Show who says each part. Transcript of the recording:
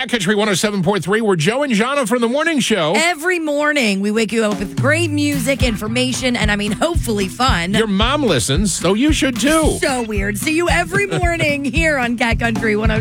Speaker 1: Cat Country 107.3. We're Joe and Jana from the morning show.
Speaker 2: Every morning, we wake you up with great music, information, and hopefully fun.
Speaker 1: Your mom listens, so you should too.
Speaker 2: So weird. See you every morning here on Cat Country 107.